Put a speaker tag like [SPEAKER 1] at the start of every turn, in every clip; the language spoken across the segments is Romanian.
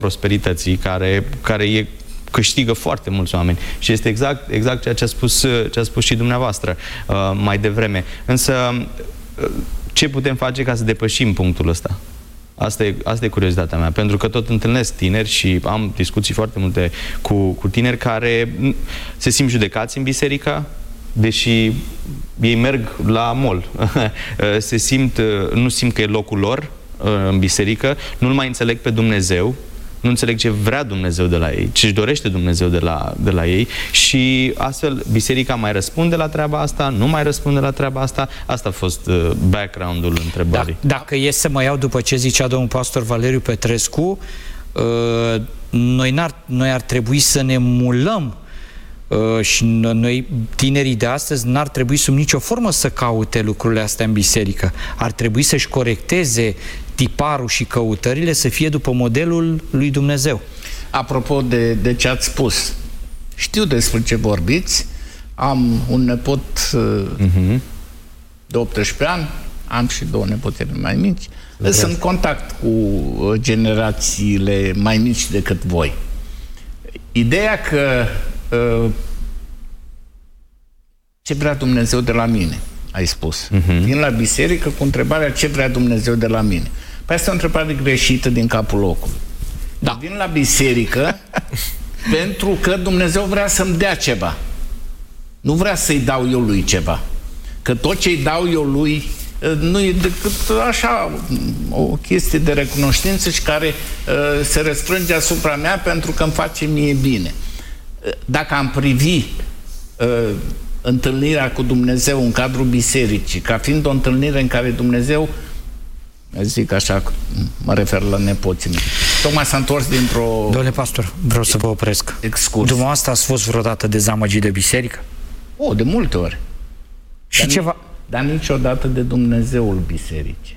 [SPEAKER 1] prosperității, care câștigă foarte mulți oameni. Și este exact ceea ce a spus și dumneavoastră mai devreme. Însă, ce putem face ca să depășim punctul ăsta? Asta e curiozitatea mea, pentru că tot întâlnesc tineri și am discuții foarte multe cu tineri care se simt judecați în biserică, deși ei merg la mall. Nu simt că e locul lor în biserică, nu-L mai înțeleg pe Dumnezeu, nu înțeleg ce vrea Dumnezeu de la ei, ce își dorește Dumnezeu de la ei și astfel biserica mai răspunde la treaba asta, nu mai răspunde la treaba asta. Asta a fost background-ul întrebării.
[SPEAKER 2] Dacă e să mă iau după ce zicea domnul pastor Valeriu Petrescu, noi ar trebui să ne mulăm și noi, tinerii de astăzi, n-ar trebui sub nicio formă să caute lucrurile astea în biserică. Ar trebui să-și corecteze tiparul și căutările să fie după modelul lui Dumnezeu.
[SPEAKER 3] Apropo de ce ați spus, știu despre ce vorbiți, am un nepot de 18 ani, am și 2 nepotele mai mici, sunt în contact cu generațiile mai mici decât voi. Ideea că ce vrea Dumnezeu de la mine, ai spus. Vin la biserică cu întrebarea ce vrea Dumnezeu de la mine. Păi asta e o întrebare greșită din capul locului. Da. Vin la biserică pentru că Dumnezeu vrea să-mi dea ceva. Nu vrea să-i dau eu lui ceva. Că tot ce-i dau eu lui nu e decât așa o chestie de recunoștință și care se restrânge asupra mea pentru că îmi face mie bine. Dacă am privi întâlnirea cu Dumnezeu în cadrul bisericii ca fiind o întâlnire în care Dumnezeu, zic așa, mă refer la nepoții mei, tocmai s-a întors dintr-o...
[SPEAKER 2] Domnule pastor, vreau să vă opresc.
[SPEAKER 3] Excurs.
[SPEAKER 2] Dumneavoastră ați fost vreodată dezamăgit de biserică?
[SPEAKER 3] De multe ori.
[SPEAKER 2] Și ceva...
[SPEAKER 3] Dar niciodată de Dumnezeul bisericii.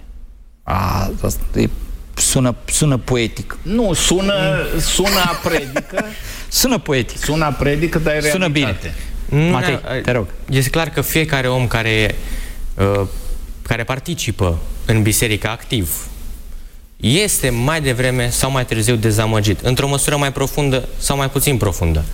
[SPEAKER 2] Sună poetic.
[SPEAKER 3] Nu, sună a predică.
[SPEAKER 2] Sună poetic.
[SPEAKER 3] Sună a predică, dar e realitate.
[SPEAKER 2] Sună bine. Matei, te rog.
[SPEAKER 4] Este clar că fiecare om care participă în biserică activ este mai devreme sau mai târziu dezamăgit, într-o măsură mai profundă sau mai puțin profundă.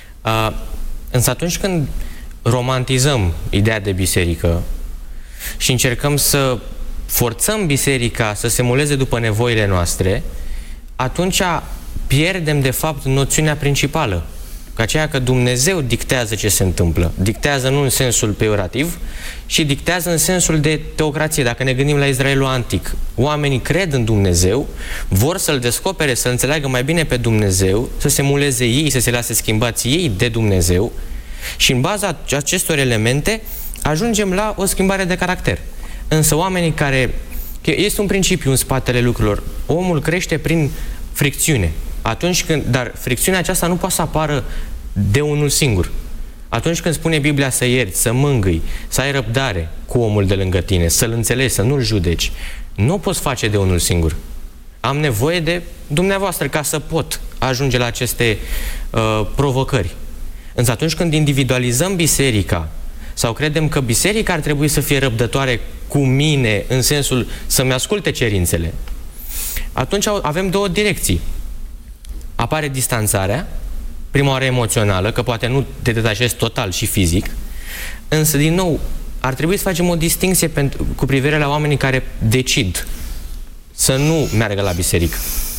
[SPEAKER 4] Însă atunci când romantizăm ideea de biserică și încercăm să forțăm biserica să se muleze după nevoile noastre, atunci pierdem de fapt noțiunea principală, că aceea că Dumnezeu dictează ce se întâmplă. Dictează nu în sensul peiorativ, ci dictează în sensul de teocrație. Dacă ne gândim la Israelul antic, oamenii cred în Dumnezeu, vor să-L descopere, să-L înțeleagă mai bine pe Dumnezeu, să se muleze ei, să se lase schimbați ei de Dumnezeu și în baza acestor elemente ajungem la o schimbare de caracter. Însă oamenii care... Este un principiu în spatele lucrurilor. Omul crește prin fricțiune. Dar fricțiunea aceasta nu poate să apară de unul singur. Atunci când spune Biblia să ierți, să mângâi, să ai răbdare cu omul de lângă tine, să-l înțelegi, să nu-l judeci, nu o poți face de unul singur. Am nevoie de dumneavoastră ca să pot ajunge la aceste provocări. Însă atunci când individualizăm biserica sau credem că biserica ar trebui să fie răbdătoare cu mine în sensul să-mi asculte cerințele, atunci avem 2 direcții. Apare distanțarea, prima oară emoțională, că poate nu te detașezi total și fizic, însă, din nou, ar trebui să facem o distinție cu privire la oamenii care decid să nu meargă la biserică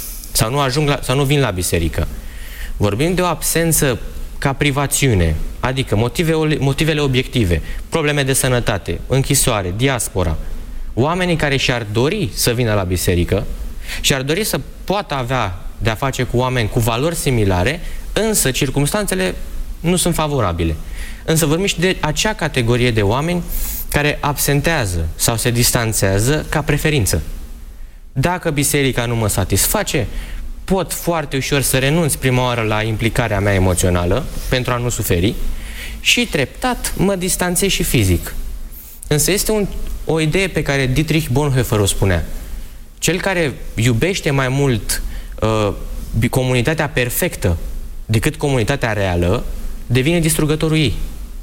[SPEAKER 4] sau nu vin la biserică. Vorbim de o absență ca privațiune, adică motivele obiective, probleme de sănătate, închisoare, diaspora. Oamenii care și-ar dori să vină la biserică și-ar dori să poată avea de-a face cu oameni cu valori similare, însă circumstanțele nu sunt favorabile. Însă vorbim și de acea categorie de oameni care absentează sau se distanțează ca preferință. Dacă biserica nu mă satisface, pot foarte ușor să renunț prima oară la implicarea mea emoțională pentru a nu suferi și treptat mă distanțez și fizic. Însă este o idee pe care Dietrich Bonhoeffer o spunea. Cel care iubește mai mult comunitatea perfectă decât comunitatea reală devine distrugătorul ei.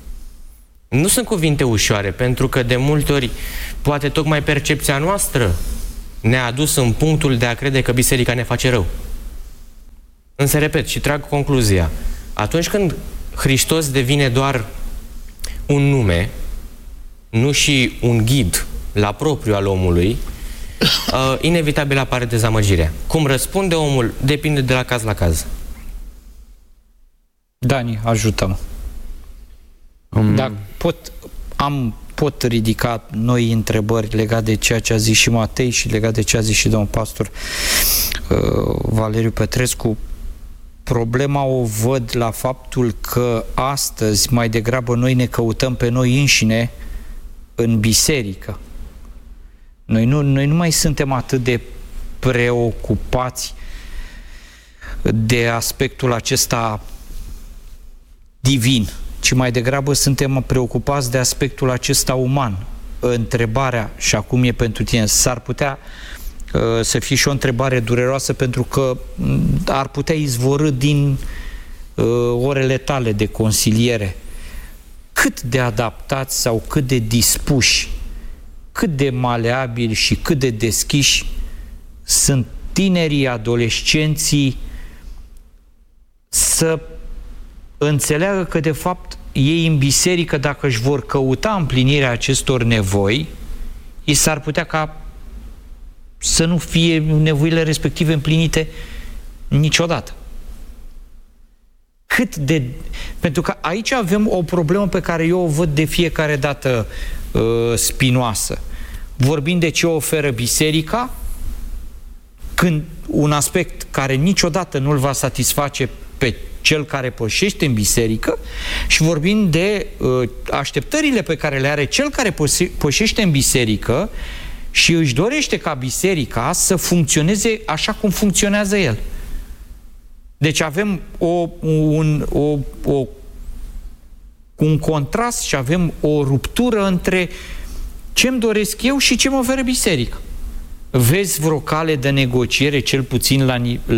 [SPEAKER 4] Nu sunt cuvinte ușoare, pentru că de multe ori poate tocmai percepția noastră ne-a adus în punctul de a crede că biserica ne face rău. Însă, repet, și trag concluzia. Atunci când Hristos devine doar un nume, nu și un ghid la propriu al omului, inevitabil apare dezamăgirea. Cum răspunde omul depinde de la caz la caz.
[SPEAKER 2] Dani, ajută-mă. Dacă pot ridica noi întrebări legate de ceea ce a zis și Matei și legate de ce a zis și domnul pastor Valeriu Petrescu. Problema o văd la faptul că astăzi mai degrabă noi ne căutăm pe noi înșine în biserică. Noi nu mai suntem atât de preocupați de aspectul acesta divin, ci mai degrabă suntem preocupați de aspectul acesta uman. Întrebarea, și acum e pentru tine, s-ar putea să fie și o întrebare dureroasă, pentru că ar putea izvorî din orele tale de consiliere. Cât de adaptați sau cât de dispuși, cât de maleabili și cât de deschiși sunt tinerii, adolescenții să înțeleagă că de fapt ei în biserică, dacă își vor căuta împlinirea acestor nevoi, ei s-ar putea ca să nu fie nevoile respective împlinite niciodată. Pentru că aici avem o problemă pe care eu o văd de fiecare dată spinoasă. Vorbim de ce oferă biserica, când un aspect care niciodată nu îl va satisface pe cel care pășește în biserică, și vorbim de așteptările pe care le are cel care pășește în biserică și își dorește ca biserica să funcționeze așa cum funcționează el. Deci avem un contrast și avem o ruptură între ce-mi doresc eu și ce-mi oferă biserica. Vezi vreo cale de negociere, cel puțin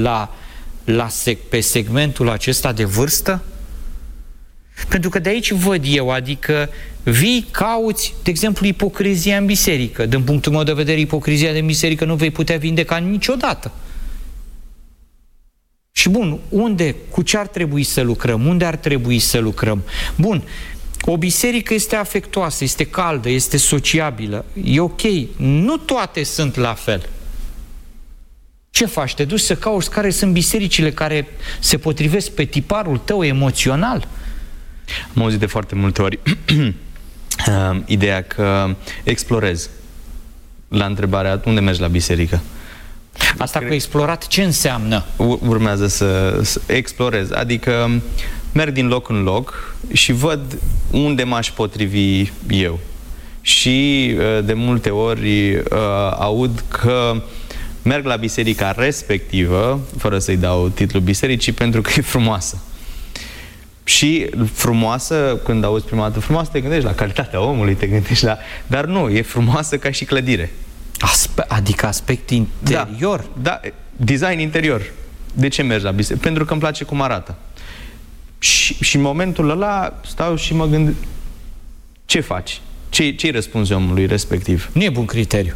[SPEAKER 2] pe segmentul acesta de vârstă? Pentru că de aici văd eu, adică vii, cauți, de exemplu, ipocrizia în biserică. Din punctul meu de vedere, ipocrizia din biserică nu vei putea vindeca niciodată. Și bun, cu ce ar trebui să lucrăm? Unde ar trebui să lucrăm? Bun, o biserică este afectuoasă, este caldă, este sociabilă, e ok. Nu toate sunt la fel. Ce faci? Te duci să cauți care sunt bisericile care se potrivesc pe tiparul tău emoțional?
[SPEAKER 1] Am auzit de foarte multe ori ideea că explorezi la întrebarea unde mergi la biserică.
[SPEAKER 2] Asta cu explorat ce înseamnă?
[SPEAKER 1] Urmează să explorez, adică merg din loc în loc și văd unde m-aș potrivi eu. Și de multe ori aud că merg la biserica respectivă, fără să-i dau titlul bisericii, pentru că e frumoasă. Și frumoasă, când auzi prima dată frumoasă, te gândești la calitatea omului, te gândești la... Dar nu, e frumoasă ca și clădire.
[SPEAKER 2] Adică aspect interior?
[SPEAKER 1] Da, design interior. De ce mergi la biserică? Pentru că îmi place cum arată. Și în momentul ăla stau și mă gândesc, ce faci? Ce-i răspunzi omului respectiv?
[SPEAKER 2] Nu e bun criteriu.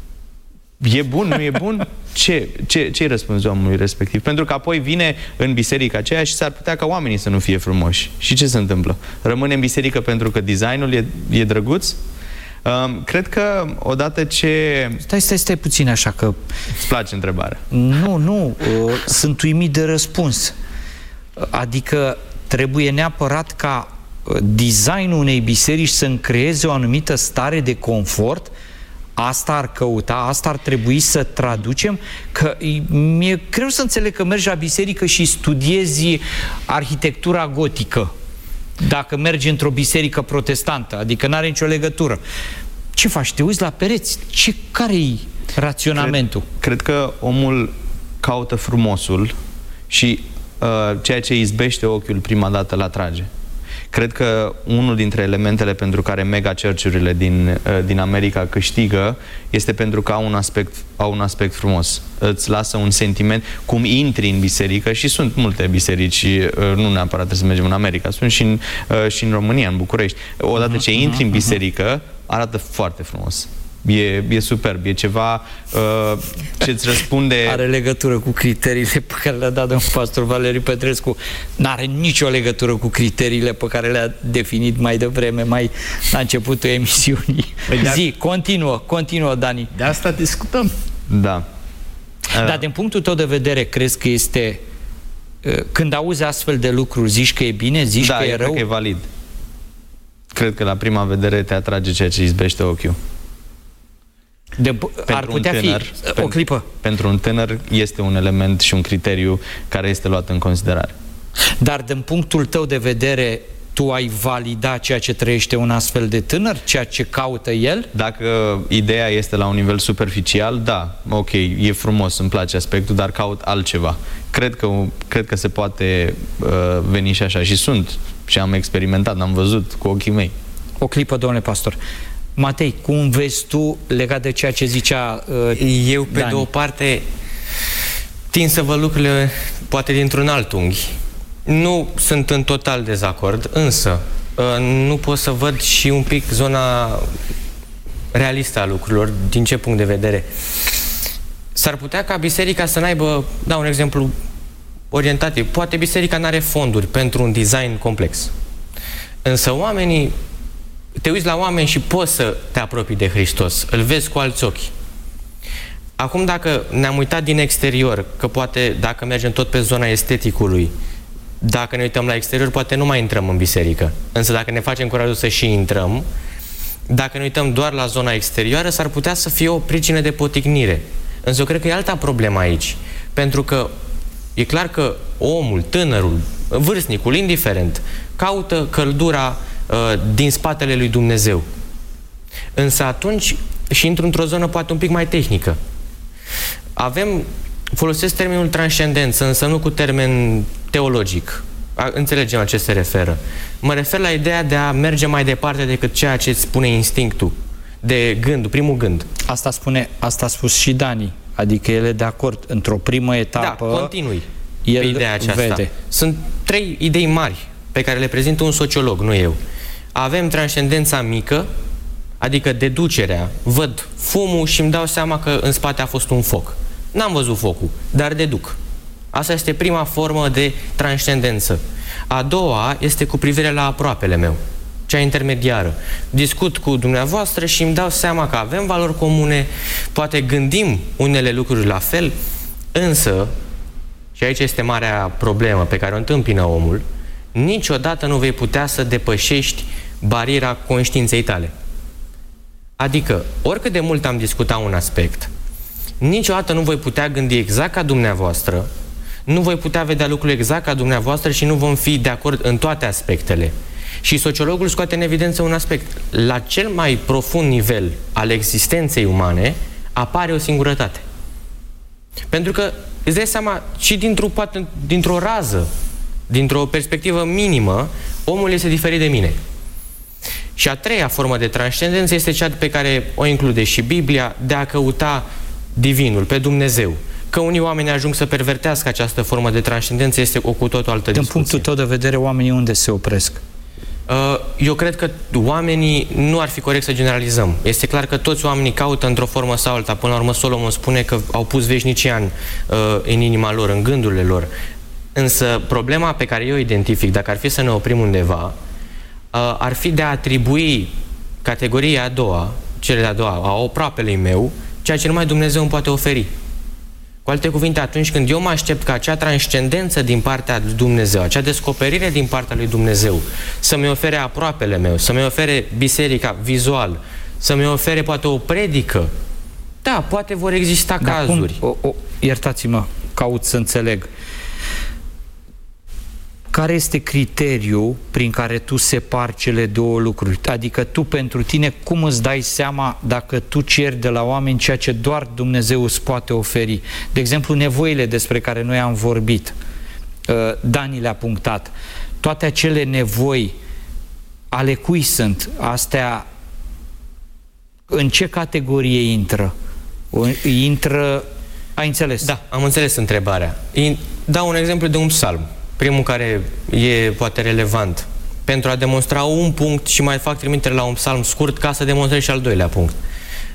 [SPEAKER 1] E bun, nu e bun? Ce-i răspunzi omului respectiv? Pentru că apoi vine în biserica aceea și s-ar putea ca oamenii să nu fie frumoși. Și ce se întâmplă? Rămâne în biserică pentru că designul e drăguț? Cred că odată ce...
[SPEAKER 2] Stai puțin așa că...
[SPEAKER 1] Îți place întrebarea?
[SPEAKER 2] Nu, sunt uimit de răspuns. Adică trebuie neapărat ca designul unei biserici să-mi creeze o anumită stare de confort. Asta ar căuta, asta ar trebui să traducem, că mi-e greu să înțeleg că mergi la biserică și studiezi arhitectura gotică. Dacă mergi într-o biserică protestantă, adică n-are nicio legătură. Ce faci? Te uiți la pereți? Care-i raționamentul?
[SPEAKER 1] Cred că omul caută frumosul și ceea ce izbește ochiul prima dată l-atrage. Cred că unul dintre elementele pentru care mega church-urile din America câștigă este pentru că au un aspect frumos. Îți lasă un sentiment, cum intri în biserică, și sunt multe biserici, nu neapărat trebuie să mergem în America, sunt și în România, în București. Odată ce intri în biserică, arată foarte frumos. E superb, e ceva ce-ți răspunde...
[SPEAKER 2] Are legătură cu criteriile pe care le-a dat domnul pastor Valeriu Petrescu. N-are nicio legătură cu criteriile pe care le-a definit mai devreme, mai la începutul emisiunii. Zi, continuă, Dani.
[SPEAKER 3] De asta discutăm.
[SPEAKER 1] Da.
[SPEAKER 2] Dar din punctul tău de vedere, crezi că este... Când auzi astfel de lucruri, zici că e bine, zici că e rău?
[SPEAKER 1] Da, cred că e valid. Cred că la prima vedere te atrage ceea ce izbește ochiul.
[SPEAKER 2] Ar putea
[SPEAKER 1] tânăr,
[SPEAKER 2] fi o clipă.
[SPEAKER 1] Pentru un tânăr este un element și un criteriu care este luat în considerare.
[SPEAKER 2] Dar din punctul tău de vedere, tu ai valida ceea ce trăiește un astfel de tânăr, ceea ce caută el?
[SPEAKER 1] Dacă ideea este la un nivel superficial, da, ok, e frumos, îmi place aspectul, dar caut altceva. Cred că se poate veni și așa. Și am experimentat, am văzut cu ochii mei.
[SPEAKER 2] O clipă, domnule pastor. Matei, cum vezi tu legat de ceea ce zicea
[SPEAKER 4] Eu, pe
[SPEAKER 2] Dani?
[SPEAKER 4] de o parte, tind să văd lucrurile poate dintr-un alt unghi. Nu sunt în total dezacord, însă nu pot să văd și un pic zona realistă a lucrurilor. Din ce punct de vedere? S-ar putea ca biserica să n-aibă, dau un exemplu orientativ, poate biserica n-are fonduri pentru un design complex. Însă oamenii, te uiți la oameni și poți să te apropii de Hristos, îl vezi cu alți ochi. Acum, dacă ne-am uitat din exterior, că poate dacă mergem tot pe zona esteticului, dacă ne uităm la exterior, poate nu mai intrăm în biserică. Însă dacă ne facem curajul să și intrăm, dacă ne uităm doar la zona exterioară, s-ar putea să fie o pricină de poticnire. Însă eu cred că e alta problemă aici. Pentru că e clar că omul, tânărul, vârstnicul, indiferent, caută căldura din spatele lui Dumnezeu. Însă atunci și intru într-o zonă poate un pic mai tehnică. Folosesc termenul transcendență, însă nu cu termen teologic. Înțelegem la ce se referă. Mă refer la ideea de a merge mai departe decât ceea ce îți spune instinctul, de gândul, primul gând.
[SPEAKER 2] Asta a spus și Dani, adică el e de acord. Într-o primă etapă...
[SPEAKER 4] Da, continui pe
[SPEAKER 2] el
[SPEAKER 4] ideea aceasta.
[SPEAKER 2] vede.
[SPEAKER 4] Sunt 3 idei mari pe care le prezintă un sociolog, nu eu. Avem transcendența mică, adică deducerea. Văd fumul și îmi dau seama că în spate a fost un foc. N-am văzut focul, dar deduc. Asta este prima formă de transcendență. A doua este cu privire la aproapele meu, cea intermediară. Discut cu dumneavoastră și îmi dau seama că avem valori comune, poate gândim unele lucruri la fel, însă, și aici este marea problemă pe care o întâmpină omul, niciodată nu vei putea să depășești bariera conștiinței tale. Adică, oricât de mult am discutat un aspect, niciodată nu voi putea gândi exact ca dumneavoastră, nu voi putea vedea lucrurile exact ca dumneavoastră și nu vom fi de acord în toate aspectele. Și sociologul scoate în evidență un aspect. La cel mai profund nivel al existenței umane apare o singurătate. Pentru că îți dai seama și dintr-o rază, dintr-o perspectivă minimă, omul este diferit de mine. Și a treia formă de transcendență este cea pe care o include și Biblia, de a căuta divinul, pe Dumnezeu. Că unii oameni ajung să pervertească această formă de transcendență este o cu totul altă discuție.
[SPEAKER 2] Din punctul tău de vedere, oamenii unde se opresc?
[SPEAKER 4] Eu cred că oamenii nu ar fi corect să generalizăm. Este clar că toți oamenii caută într-o formă sau alta. Până la urmă, Solomon spune că au pus veșnicia în inima lor, în gândurile lor. Însă problema pe care eu o identific, dacă ar fi să ne oprim undeva, ar fi de a atribui categoria a doua, cele de-a doua, a aproapelui meu, ceea ce numai Dumnezeu îmi poate oferi. Cu alte cuvinte, atunci când eu mă aștept ca acea transcendență din partea lui Dumnezeu, acea descoperire din partea lui Dumnezeu, să-mi ofere aproapele meu, să-mi ofere biserica vizual, să-mi ofere poate o predică, da, poate vor exista cazuri.
[SPEAKER 2] Iertați-mă, caut să înțeleg. Care este criteriul prin care tu separi cele două lucruri? Adică tu, pentru tine, cum îți dai seama dacă tu ceri de la oameni ceea ce doar Dumnezeu îți poate oferi? De exemplu, nevoile despre care noi am vorbit, Dani le-a punctat. Toate acele nevoi, ale cui sunt? Astea, în ce categorie intră? Intră... Ai înțeles?
[SPEAKER 4] Da, am înțeles întrebarea. Dau un exemplu de un psalm. Primul care e poate relevant pentru a demonstra un punct și mai fac trimitere la un psalm scurt ca să demonstrez și al doilea punct.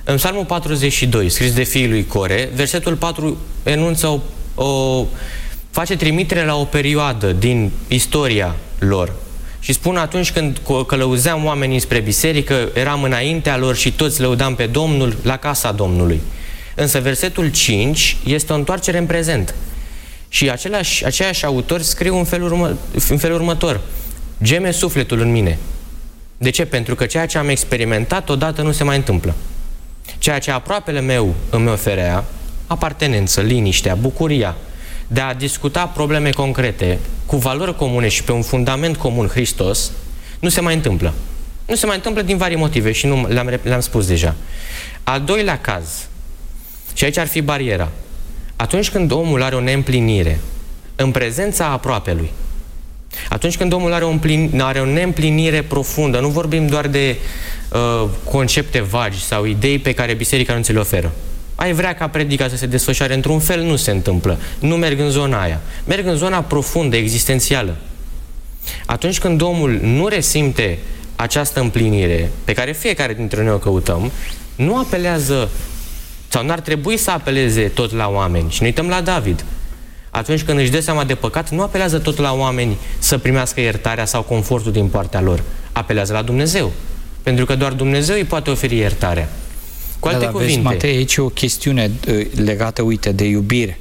[SPEAKER 4] În Psalmul 42, scris de fiii lui Core, versetul 4 enunță face trimitere la o perioadă din istoria lor. Și spun atunci când călăuzeam oamenii spre biserică, eram înaintea lor și toți lăudam pe Domnul la casa Domnului. Însă versetul 5 este o întoarcere în prezent. Și aceiași autori scriu în felul următor. Geme sufletul în mine. De ce? Pentru că ceea ce am experimentat odată nu se mai întâmplă. Ceea ce aproapele meu îmi oferea, apartenență, liniștea, bucuria, de a discuta probleme concrete, cu valori comune și pe un fundament comun, Hristos, nu se mai întâmplă. Nu se mai întâmplă din vari motive și nu le-am spus deja. Al doilea caz, și aici ar fi bariera, atunci când omul are o neîmplinire în prezența aproapelui, atunci când omul are o neîmplinire profundă, nu vorbim doar de concepte vagi sau idei pe care biserica nu ți le oferă. Ai vrea ca predica să se desfășoare într-un fel, nu se întâmplă. Nu merg în zona aia. Merg în zona profundă, existențială. Atunci când omul nu resimte această împlinire, pe care fiecare dintre noi o căutăm, nu apelează, sau n-ar trebui să apeleze tot la oameni. Și ne uităm la David. Atunci când își dă seama de păcat, nu apelează tot la oameni să primească iertarea sau confortul din partea lor. Apelează la Dumnezeu. Pentru că doar Dumnezeu îi poate oferi iertarea. Cu alte cuvinte.
[SPEAKER 2] Vezi, Matei, aici e o chestiune legată, uite, de iubire.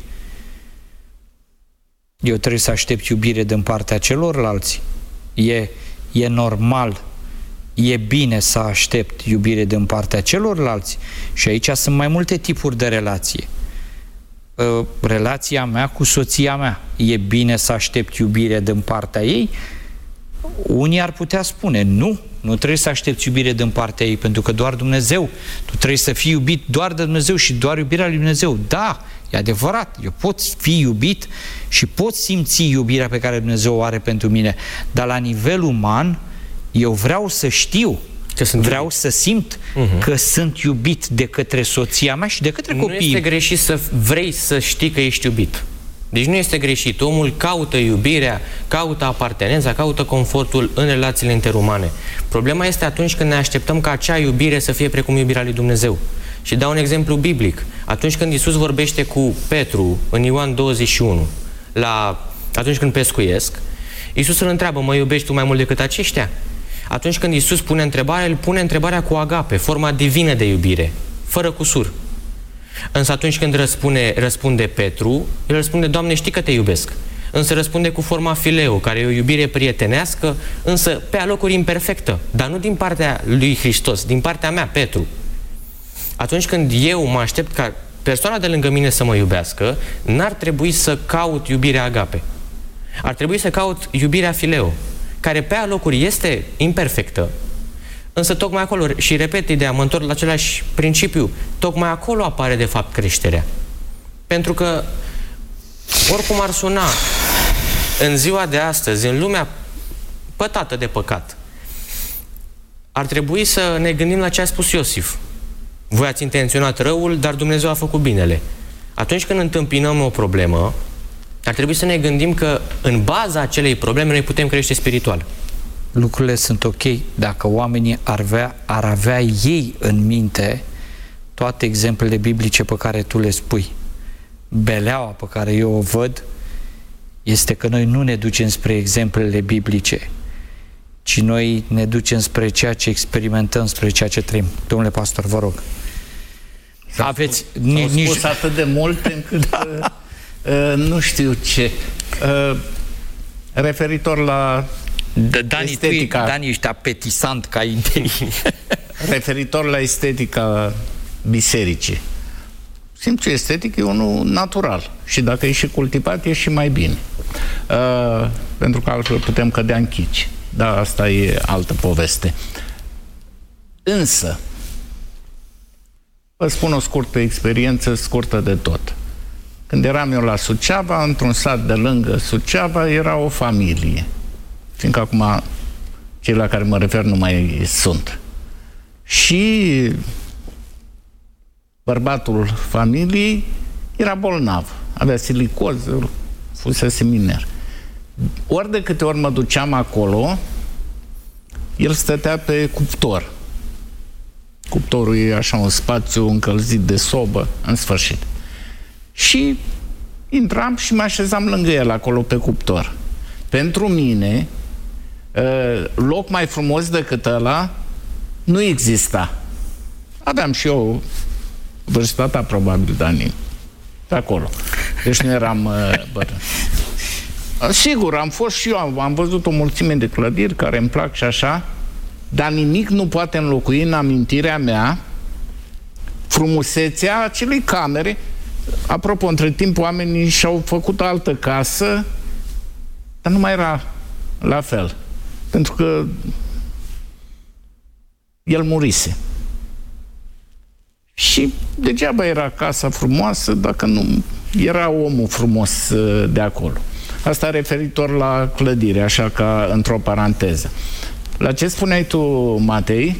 [SPEAKER 2] Eu trebuie să aștept iubire din partea celorlalți. E normal, e bine să aștept iubire din partea celorlalți. Și aici sunt mai multe tipuri de relație. Relația mea cu soția mea. E bine să aștept iubire din partea ei? Unii ar putea spune, nu trebuie să aștepți iubire din partea ei, pentru că doar Dumnezeu, tu trebuie să fii iubit doar de Dumnezeu și doar iubirea lui Dumnezeu. Da, e adevărat, eu pot fi iubit și pot simți iubirea pe care Dumnezeu o are pentru mine, dar la nivel uman, eu vreau să știu, vreau să simt că sunt iubit de către soția mea și de către copiii.
[SPEAKER 4] Nu este greșit să vrei să știi că ești iubit. Deci nu este greșit. Omul caută iubirea, caută apartenența, caută confortul în relațiile interumane. Problema este atunci când ne așteptăm ca acea iubire să fie precum iubirea lui Dumnezeu. Și dau un exemplu biblic. Atunci când Iisus vorbește cu Petru în Ioan 21, atunci când pescuiesc, Iisus îl întreabă, mă iubești tu mai mult decât aceștia? Atunci când Iisus pune întrebarea, îl pune întrebarea cu agape, forma divină de iubire, fără cusur. Însă atunci când răspunde Petru, el răspunde, Doamne, știi că te iubesc. Însă răspunde cu forma fileu, care e o iubire prietenească, însă pe alocuri imperfectă, dar nu din partea lui Hristos, din partea mea, Petru. Atunci când eu mă aștept ca persoana de lângă mine să mă iubească, n-ar trebui să caut iubirea agape. Ar trebui să caut iubirea fileu, care pe alocuri este imperfectă, însă tocmai acolo, și repet ideea, mă întorc la același principiu, tocmai acolo apare de fapt creșterea. Pentru că, oricum ar suna, în ziua de astăzi, în lumea pătată de păcat, ar trebui să ne gândim la ce a spus Iosif. Voi ați intenționat răul, dar Dumnezeu a făcut binele. Atunci când întâmpinăm o problemă, ar trebui să ne gândim că în baza acelei probleme noi putem crește spiritual.
[SPEAKER 2] Lucrurile sunt ok dacă oamenii ar avea ei în minte toate exemplele biblice pe care tu le spui. Beleaua pe care eu o văd este că noi nu ne ducem spre exemplele biblice, ci noi ne ducem spre ceea ce experimentăm, spre ceea ce trăim. Domnule pastor, vă rog.
[SPEAKER 3] S-au spus atât de mult încât nu știu ce. Referitor la estetica.
[SPEAKER 2] Dani, ești apetisant ca inteligent.
[SPEAKER 3] Referitor la estetica bisericii. Simțul estetic e unul natural și dacă e și cultivat, e și mai bine. Pentru că altfel putem cădea în chici. Dar asta e altă poveste. Însă, vă spun o scurtă experiență, scurtă de tot. Când eram eu la Suceava, într-un sat de lângă Suceava, era o familie. Fiindcă acum cei la care mă refer nu mai sunt. Și bărbatul familiei era bolnav. Avea silicoză, fusese miner. Ori de câte ori mă duceam acolo, el stătea pe cuptor. cuptorul e așa un spațiu încălzit de sobă, în sfârșit. Și intram și mă așezam lângă el acolo pe cuptor. Pentru mine, loc mai frumos decât ăla nu exista. Aveam și eu vârsta ta, probabil, Dani, de acolo. Deci nu eram bătrân. Sigur, am fost și eu, am văzut o mulțime de clădiri care îmi plac și așa, dar nimic nu poate înlocui în amintirea mea frumusețea acelei camere. Apropo, între timp oamenii și-au făcut altă casă, dar nu mai era la fel. Pentru că el murise. Și degeaba era casa frumoasă dacă nu era omul frumos de acolo. Asta referitor la clădire, așa ca într-o paranteză. La ce spuneai tu, Matei,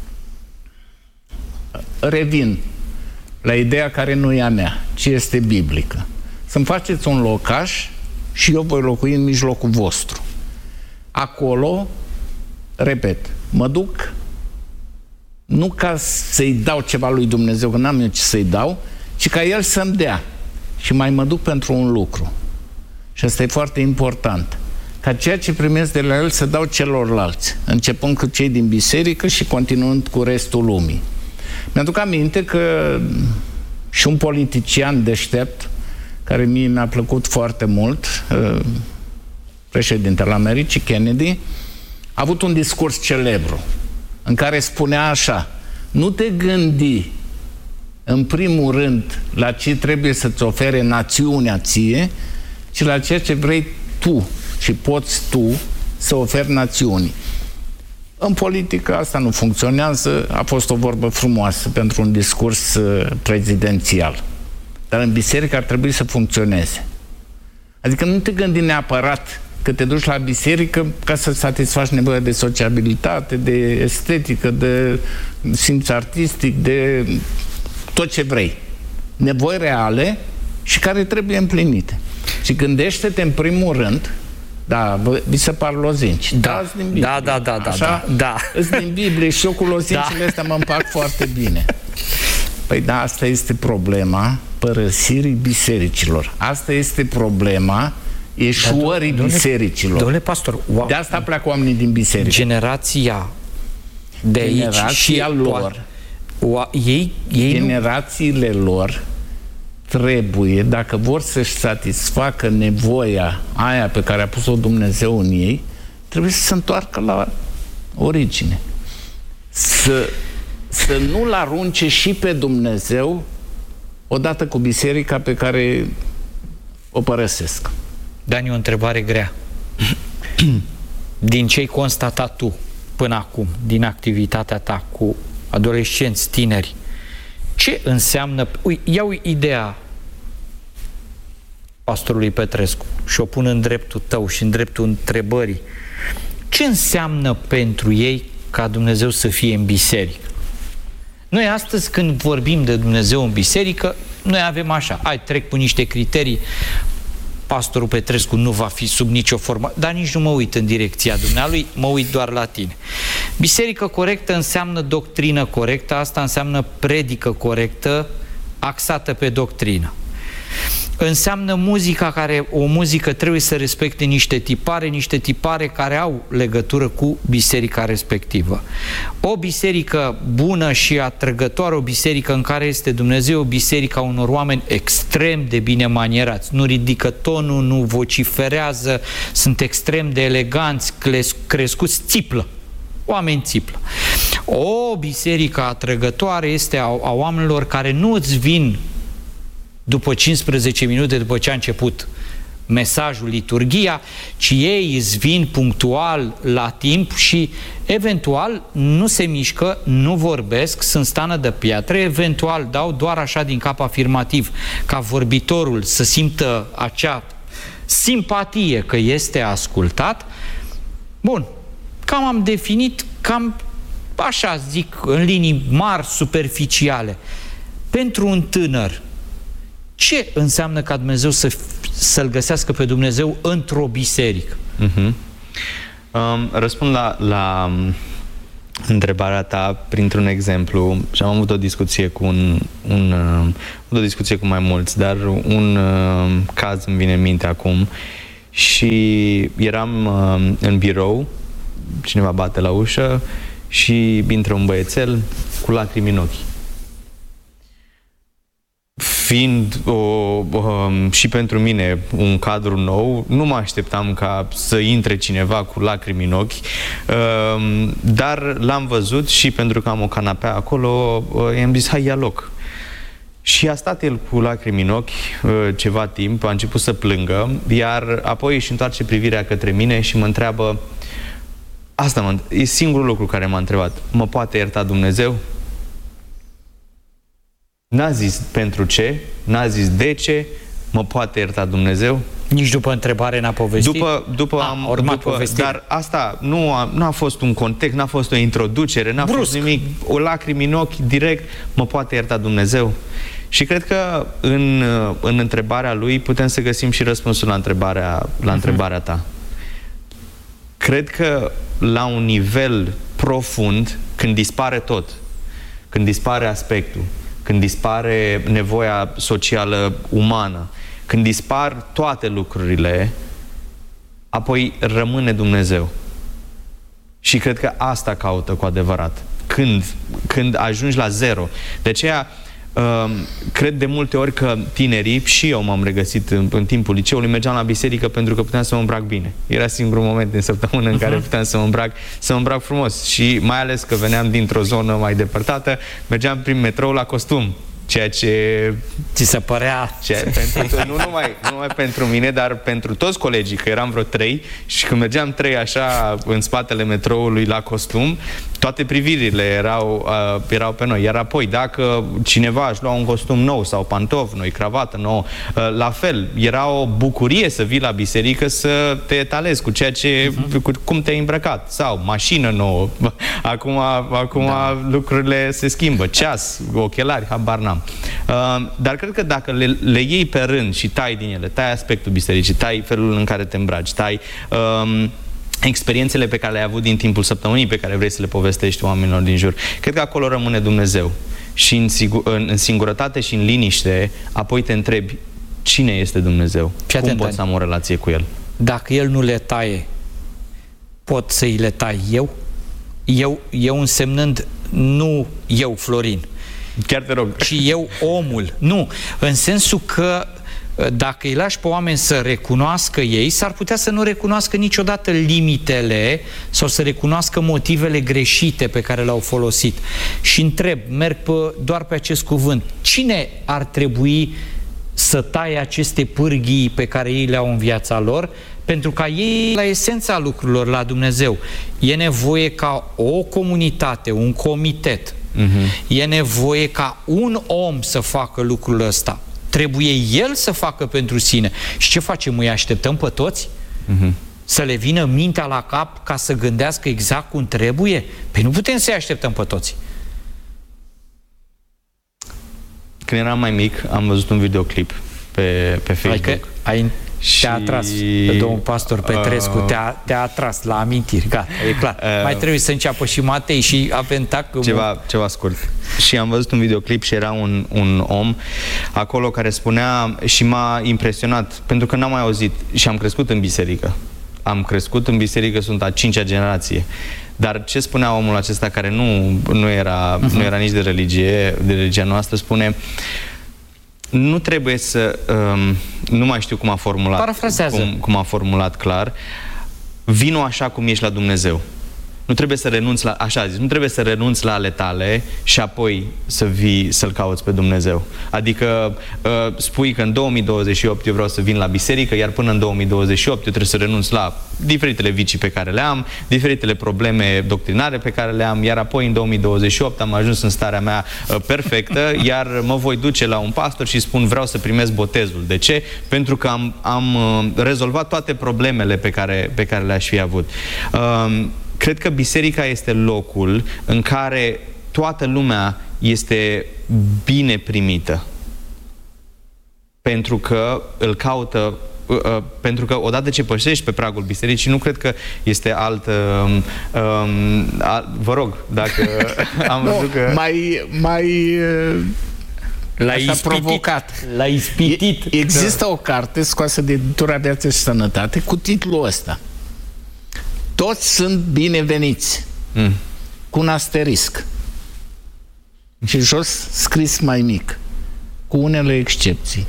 [SPEAKER 3] revin la ideea care nu e a mea, ci este biblică. Să-mi faceți un locaș și eu voi locui în mijlocul vostru. Acolo, repet, mă duc nu ca să-i dau ceva lui Dumnezeu, că n-am eu ce să-i dau, ci ca El să-mi dea. Și mai mă duc pentru un lucru. Și asta e foarte important. Ca ceea ce primesc de la El să dau celorlalți, începând cu cei din biserică și continuând cu restul lumii. Mi-aduc aminte că și un politician deștept, care mie mi-a plăcut foarte mult, președintele Americii, Kennedy, a avut un discurs celebru în care spunea așa: nu te gândi în primul rând la ce trebuie să-ți ofere națiunea ție, ci la ceea ce vrei tu și poți tu să oferi națiunii. În politică asta nu funcționează, a fost o vorbă frumoasă pentru un discurs prezidențial. Dar în biserică ar trebui să funcționeze. Adică nu te gândi neapărat că te duci la biserică ca să satisfaci nevoia de sociabilitate, de estetică, de simț artistic, de tot ce vrei. Nevoi reale și care trebuie împlinite. Și gândește-te în primul rând, da, vi se par lozinci.
[SPEAKER 2] Da, da.
[SPEAKER 3] Îs din Biblie și eu cu lozincile astea mă împac foarte bine. Păi da, asta este problema părăsirii bisericilor. Asta este problema eșuării bisericilor.
[SPEAKER 2] Domnule pastor, wow.
[SPEAKER 3] De asta pleacă oamenii din biserică.
[SPEAKER 2] Generația de aici și
[SPEAKER 3] lor.
[SPEAKER 2] Generațiile
[SPEAKER 3] lor trebuie, dacă vor să-și satisfacă nevoia aia pe care a pus-o Dumnezeu în ei, trebuie să se întoarcă la origine. Să nu-L arunce și pe Dumnezeu odată cu biserica pe care o părăsesc.
[SPEAKER 2] Dani, o întrebare grea. Din ce ai constatat tu până acum, din activitatea ta cu adolescenți, tineri, ce înseamnă... Iau ideea pastorului Petrescu și o pun în dreptul tău și în dreptul întrebării. Ce înseamnă pentru ei ca Dumnezeu să fie în biserică? Noi astăzi, când vorbim de Dumnezeu în biserică, noi avem așa, trec cu niște criterii, pastorul Petrescu nu va fi sub nicio formă, dar nici nu mă uit în direcția dumnealui, mă uit doar la tine. Biserică corectă înseamnă doctrină corectă, asta înseamnă predică corectă, axată pe doctrină. Înseamnă o muzică trebuie să respecte niște tipare care au legătură cu biserica respectivă. O biserică bună și atrăgătoare, o biserică în care este Dumnezeu, o biserică a unor oameni extrem de bine manierați, nu ridică tonul, nu vociferează, sunt extrem de eleganți, crescuți, țiplă. Oameni țiplă. O biserică atrăgătoare este a oamenilor care nu îți vin după 15 minute după ce a început mesajul, liturghia, ci ei îți vin punctual la timp și eventual nu se mișcă, nu vorbesc, sunt stană de piatră, eventual dau doar așa din cap afirmativ ca vorbitorul să simtă acea simpatie că este ascultat. Bun, cam am definit, cam așa zic, în linii mari, superficiale. Pentru un tânăr, ce înseamnă ca Dumnezeu să-L găsească pe Dumnezeu într-o biserică?
[SPEAKER 1] Răspund întrebarea ta printr-un exemplu și am avut o discuție cu o discuție cu mai mulți, dar un caz îmi vine în minte acum și eram în birou, cineva bate la ușă și intră un băiețel cu lacrimi în ochi. Fiind și pentru mine un cadru nou, nu mă așteptam ca să intre cineva cu lacrimi în ochi, dar l-am văzut și pentru că am o canapea acolo, i-am zis, hai, ia loc. Și a stat el cu lacrimi în ochi ceva timp, a început să plângă, iar apoi își întoarce privirea către mine și mă întreabă, e singurul lucru care m-a întrebat, mă poate ierta Dumnezeu? N-a zis pentru ce, n-a zis de ce, mă poate ierta Dumnezeu?
[SPEAKER 2] Nici după întrebare n-a povestit?
[SPEAKER 1] Dar asta nu a fost un context, n-a fost o introducere, n-a fost nimic, o lacrimi în ochi, direct, mă poate ierta Dumnezeu? Și cred că în întrebarea lui putem să găsim și răspunsul la întrebarea ta. Cred că la un nivel profund, când dispare tot, când dispare aspectul, când dispare nevoia socială umană, când dispar toate lucrurile, apoi rămâne Dumnezeu. Și cred că asta caută cu adevărat. Când ajungi la zero. De aceea, cred de multe ori că tinerii, și eu m-am regăsit în timpul liceului, mergeam la biserică pentru că puteam să mă îmbrac bine. Era singurul moment din săptămână în care puteam să mă îmbrac frumos. Și mai ales că veneam dintr-o zonă mai depărtată, mergeam prin metrou la costum. Ceea ce...
[SPEAKER 2] Ți se părea...
[SPEAKER 1] nu numai pentru mine, dar pentru toți colegii, că eram vreo 3 și când mergeam 3 așa în spatele metroului la costum, toate privirile erau pe noi. Iar apoi, dacă cineva își lua un costum nou sau pantofi noi, cravată nouă, la fel, era o bucurie să vii la biserică să te etalezi cu ceea ce, cum te-ai îmbrăcat. Sau mașină nouă. Acum lucrurile se schimbă. Ceas, ochelari, habar n-am. Dar cred că dacă le iei pe rând și tai din ele, tai aspectul bisericii, tai felul în care te îmbraci, tai experiențele pe care le-ai avut din timpul săptămânii pe care vrei să le povestești oamenilor din jur, cred că acolo rămâne Dumnezeu. Și în singurătate și în liniște, apoi te întrebi, cine este Dumnezeu? Cum pot să am o relație cu El?
[SPEAKER 2] Dacă El nu le taie, pot să îi le tai eu? Eu însemnând nu eu, Florin,
[SPEAKER 1] chiar te rog.
[SPEAKER 2] ci eu, omul. Nu, în sensul că dacă îi lași pe oameni să recunoască ei, s-ar putea să nu recunoască niciodată limitele sau să recunoască motivele greșite pe care le-au folosit. Și întreb, merg doar pe acest cuvânt, cine ar trebui să taie aceste pârghii pe care ei le-au în viața lor, pentru ca ei, la esența lucrurilor, la Dumnezeu, e nevoie ca o comunitate, un comitet, e nevoie ca un om să facă lucrul ăsta. Trebuie el să facă pentru sine. Și ce facem? Îi așteptăm pe toți? Să le vină mintea la cap ca să gândească exact cum trebuie? Păi nu putem să-i așteptăm pe toți.
[SPEAKER 1] Când eram mai mic, am văzut un videoclip pe Facebook.
[SPEAKER 2] Te-a atras pe domnul pastor Petrescu, te-a atras la amintiri, gata, e clar. Mai trebuie să înceapă și Matei și Apentac.
[SPEAKER 1] Ceva scurt. Și am văzut un videoclip și era un om acolo care spunea, și m-a impresionat, pentru că n-am mai auzit, și am crescut în biserică. Sunt a 5-a generație. Dar ce spunea omul acesta, care nu era nici de religia noastră, spune... Nu trebuie să... nu mai știu cum a formulat.
[SPEAKER 2] Parafrazează.
[SPEAKER 1] Cum a formulat clar. Vino așa cum ești la Dumnezeu. Nu trebuie să renunți la... Așa zis, nu trebuie să renunți la ale tale și apoi să vii să-L cauți pe Dumnezeu. Adică spui că în 2028 eu vreau să vin la biserică, iar până în 2028 eu trebuie să renunț la diferitele vicii pe care le am, diferitele probleme doctrinare pe care le am, iar apoi în 2028 am ajuns în starea mea perfectă, iar mă voi duce la un pastor și spun vreau să primesc botezul. De ce? Pentru că am rezolvat toate problemele pe care le-aș fi avut. Cred că biserica este locul în care toată lumea este bine primită. Pentru că îl caută pentru că odată ce pășești pe pragul bisericii, nu cred că este vă rog, dacă am văzut că...
[SPEAKER 3] L-ai provocat.
[SPEAKER 2] L-ai ispitit.
[SPEAKER 3] Există o carte scoasă de editura Viață și Sănătate cu titlul ăsta. Toți sunt bineveniți. Cu un asterisc. Și jos scris mai mic. Cu unele excepții.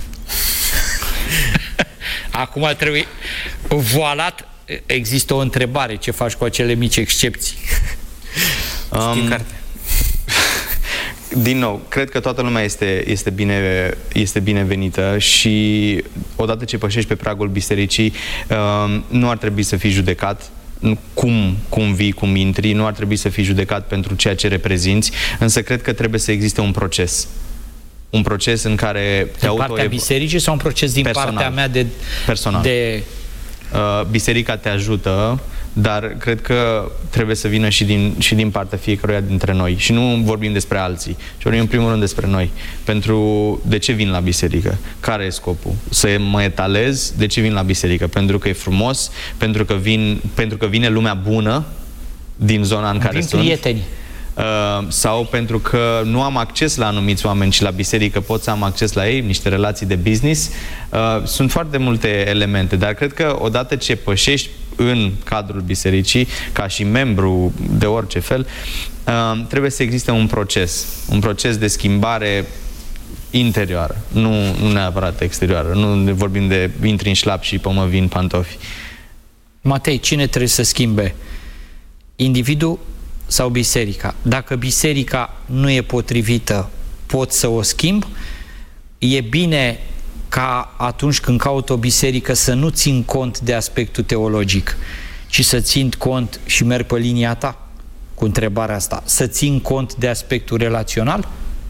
[SPEAKER 2] Acum trebuie voalat. Există o întrebare. Ce faci cu acele mici excepții?
[SPEAKER 4] Știi carte.
[SPEAKER 1] Din nou, cred că toată lumea este binevenită și odată ce pășești pe pragul bisericii, nu ar trebui să fii judecat cum vii, cum intri, nu ar trebui să fii judecat pentru ceea ce reprezinți, însă cred că trebuie să existe un proces. Un proces în care te
[SPEAKER 2] din partea bisericii sau un proces din partea mea
[SPEAKER 1] personal. Biserica te ajută, dar cred că trebuie să vină și din partea fiecăruia dintre noi. Și nu vorbim despre alții, ci vorbim în primul rând despre noi. De ce vin la biserică? Care e scopul? Să mă etalez? De ce vin la biserică? Pentru că e frumos? Pentru că vine lumea bună din zona în care sunt?
[SPEAKER 2] Prietenii.
[SPEAKER 1] Sau pentru că nu am acces la anumiți oameni și la biserică pot să am acces la ei, niște relații de business. Sunt foarte multe elemente, dar cred că odată ce pășești în cadrul bisericii, ca și membru de orice fel, trebuie să existe un proces de schimbare interioară, nu neapărat exterioară. Nu vorbim de intri în șlap și pe mă vin pantofi.
[SPEAKER 2] Matei, cine trebuie să schimbe? Individul sau biserica? Dacă biserica nu e potrivită, pot să o schimb? E bine ca atunci când caut o biserică să nu țin cont de aspectul teologic, ci să țin cont și merg pe linia ta cu întrebarea asta, să țin cont de aspectul relațional?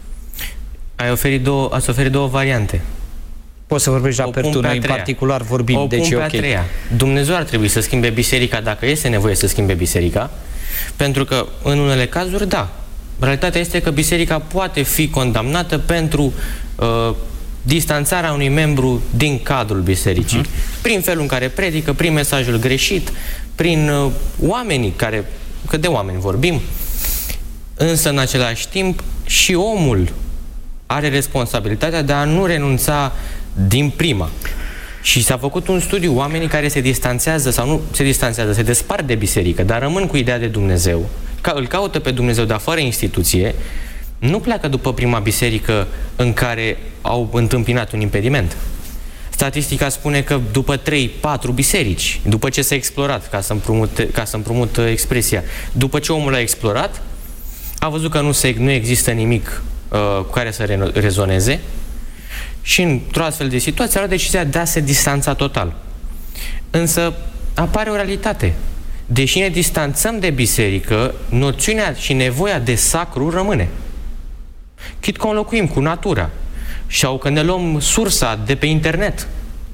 [SPEAKER 4] Ați oferit două variante.
[SPEAKER 2] Poți să vorbești la per tu, noi în particular vorbim, deci e ok.
[SPEAKER 4] Treia. Dumnezeu ar trebui să schimbe biserica dacă este nevoie să schimbe biserica, pentru că în unele cazuri, da, realitatea este că biserica poate fi condamnată pentru distanțarea unui membru din cadrul bisericii, prin felul în care predică, prin mesajul greșit, prin oamenii care, că de oameni vorbim, însă în același timp și omul are responsabilitatea de a nu renunța din prima. Și s-a făcut un studiu, oamenii care se distanțează sau nu se distanțează, se despart de biserică, dar rămân cu ideea de Dumnezeu, îl caută pe Dumnezeu, dar fără instituție, nu pleacă după prima biserică în care au întâmpinat un impediment. Statistica spune că după 3-4 biserici, după ce s-a explorat, ca să împrumut expresia, după ce omul a explorat, a văzut că nu există nimic cu care să rezoneze și într-o astfel de situație a luat decizia de a se distanța total. Însă apare o realitate. Deși ne distanțăm de biserică, noțiunea și nevoia de sacru rămâne. Chit că o înlocuim cu natura sau că ne luăm sursa de pe internet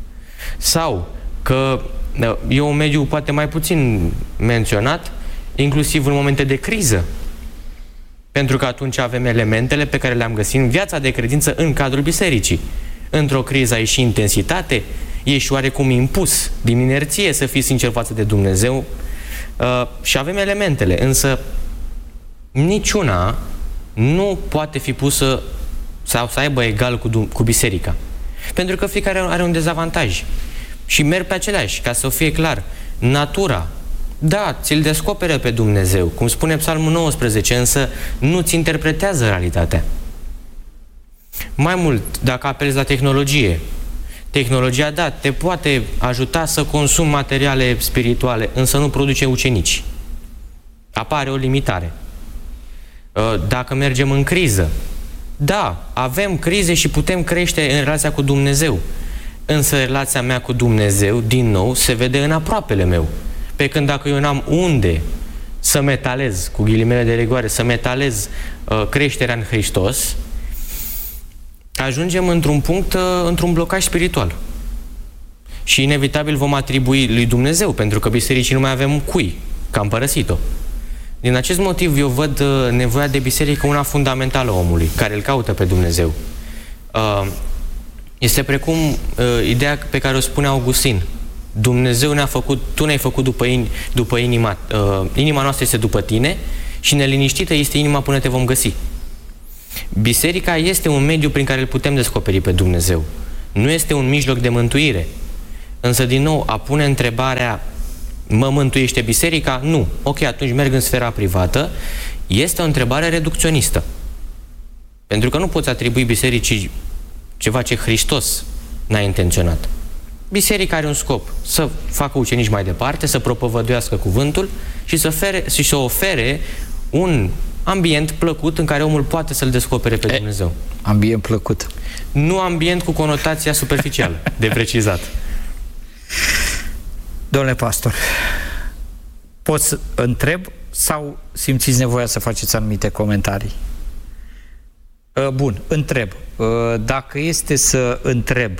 [SPEAKER 4] sau că e un mediu poate mai puțin menționat, inclusiv în momente de criză. Pentru că atunci avem elementele pe care le-am găsit în viața de credință în cadrul bisericii. Într-o criză ai și intensitate, ești oarecum impus din inerție să fii sincer față de Dumnezeu și avem elementele, însă niciuna nu poate fi pusă sau să aibă egal cu biserica. Pentru că fiecare are un dezavantaj și merg pe aceleași, ca să fie clar. Natura, da, ți-l descoperă pe Dumnezeu, cum spune Psalmul 19, însă nu ți interpretează realitatea. Mai mult, dacă apelezi la tehnologie, tehnologia, da, te poate ajuta să consumi materiale spirituale, însă nu produce ucenici. Apare o limitare. Dacă mergem în criză, da, avem crize și putem crește în relația cu Dumnezeu, însă relația mea cu Dumnezeu, din nou, se vede în aproapele meu. Pe când dacă eu n-am unde să metalez, cu ghilimele de rigoare, să metalez creșterea în Hristos, ajungem într-un punct, într-un blocaj spiritual. Și inevitabil vom atribui lui Dumnezeu, pentru că bisericii nu mai avem cui, că am părăsit-o. Din acest motiv eu văd nevoia de biserică una fundamentală a omului, care îl caută pe Dumnezeu. Este precum ideea pe care o spune Augustin. Dumnezeu ne-a făcut, tu ne-ai făcut după inima, inima noastră este după tine și neliniștită este inima până te vom găsi. Biserica este un mediu prin care îl putem descoperi pe Dumnezeu. Nu este un mijloc de mântuire. Însă, din nou, a pune întrebarea, mă mântuiește biserica? Nu. Ok, atunci merg în sfera privată. Este o întrebare reducționistă. Pentru că nu poți atribui bisericii ceva ce Hristos n-a intenționat. Biserica are un scop, să facă ucenici mai departe, să propovăduiască cuvântul și să ofere un ambient plăcut în care omul poate să-L descopere pe Dumnezeu.
[SPEAKER 2] Ambient plăcut.
[SPEAKER 4] Nu ambient cu conotația superficială, de precizat.
[SPEAKER 2] Domnule pastor, pot să întreb sau simțiți nevoia să faceți anumite comentarii? Bun, întreb. Dacă este să întreb,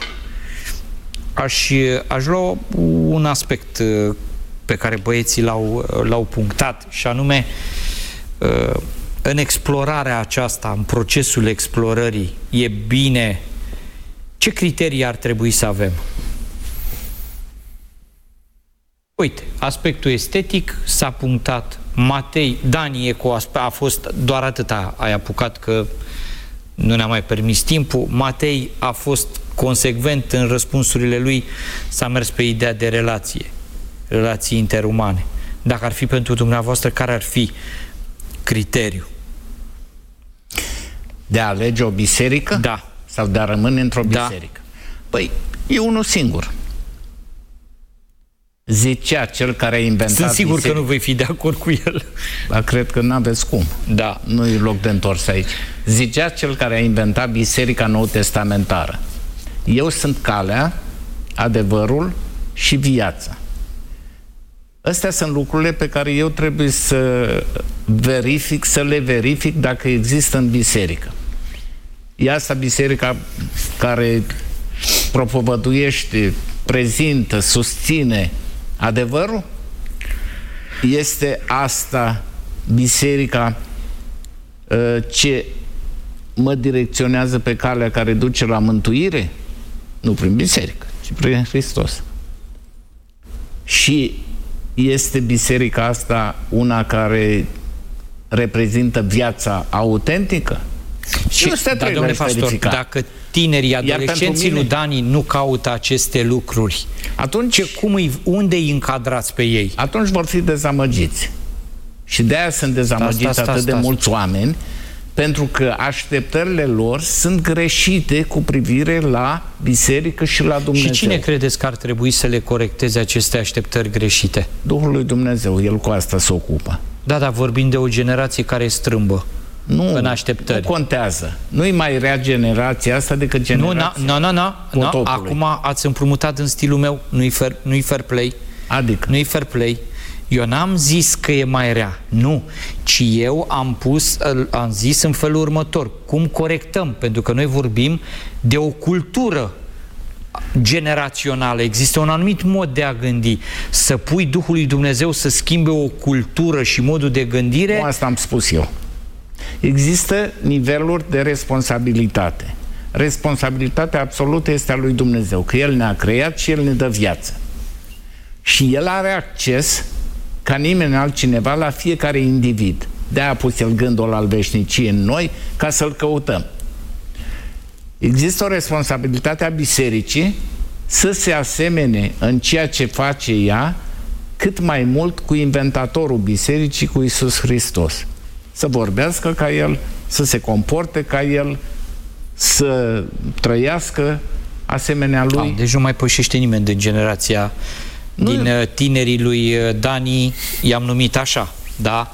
[SPEAKER 2] aș lua un aspect pe care băieții l-au punctat, și anume în explorarea aceasta, în procesul explorării, e bine, ce criterii ar trebui să avem? Uite, aspectul estetic s-a punctat. Matei, Dani a fost doar atâta, ai apucat că nu ne-a mai permis timpul. Matei a fost consecvent în răspunsurile lui, s-a mers pe ideea de relații interumane. Dacă ar fi pentru dumneavoastră, care ar fi criteriul?
[SPEAKER 3] De a alege o biserică?
[SPEAKER 2] Da.
[SPEAKER 3] Sau de a rămâne într-o biserică? Păi, e unul singur. Zicea cel care a inventat
[SPEAKER 2] Sunt sigur
[SPEAKER 3] biserica.
[SPEAKER 2] că nu vei fi de acord cu el.
[SPEAKER 3] Dar cred că n-aveți cum.
[SPEAKER 2] Da.
[SPEAKER 3] Nu e loc de întors aici. Zicea cel care a inventat biserica nou-testamentară: eu sunt calea, adevărul și viața. Astea sunt lucrurile pe care eu trebuie să le verific dacă există în biserică. E asta biserica care propovăduiește, prezintă, susține adevărul? Este asta biserica ce mă direcționează pe calea care duce la mântuire? Nu prin biserică, ci prin Hristos. Și este biserica asta una care reprezintă viața autentică?
[SPEAKER 2] Și, domnule pastor, dacă tinerii, adolescenții lui Dani nu caută aceste lucruri,
[SPEAKER 3] atunci
[SPEAKER 2] unde îi încadrați pe ei?
[SPEAKER 3] Atunci vor fi dezamăgiți. Și de-aia sunt dezamăgiți atât de mulți oameni, pentru că așteptările lor sunt greșite cu privire la biserică și la Dumnezeu.
[SPEAKER 2] Și cine credeți că ar trebui să le corecteze aceste așteptări greșite?
[SPEAKER 3] Duhul lui Dumnezeu, El cu asta se ocupă.
[SPEAKER 2] Da, dar vorbim de o generație care e strâmbă. În așteptări.
[SPEAKER 3] Nu contează. Nu-i mai rea generația asta decât generația
[SPEAKER 2] Nu. Acum ați împrumutat în stilul meu. Nu-i fair play.
[SPEAKER 3] Adică?
[SPEAKER 2] Nu-i fair play. Eu n-am zis că e mai rea. Nu. Ci eu am zis în felul următor. Cum corectăm? Pentru că noi vorbim de o cultură generațională. Există un anumit mod de a gândi. Să pui Duhul lui Dumnezeu să schimbe o cultură și modul de gândire...
[SPEAKER 3] Nu, asta am spus eu. Există niveluri de responsabilitate. Responsabilitatea absolută este a lui Dumnezeu, că El ne-a creat și El ne dă viață. Și El are acces, ca nimeni altcineva, la fiecare individ. De-aia a pus El gândul al veșniciei în noi, ca să-L căutăm. Există o responsabilitate a bisericii să se asemene în ceea ce face ea cât mai mult cu inventatorul bisericii, cu Iisus Hristos. Să vorbească ca El, să se comporte ca El, să trăiască asemenea Lui.
[SPEAKER 2] Deci nu mai pășește nimeni din generația, din tinerii lui Dani, i-am numit așa, da?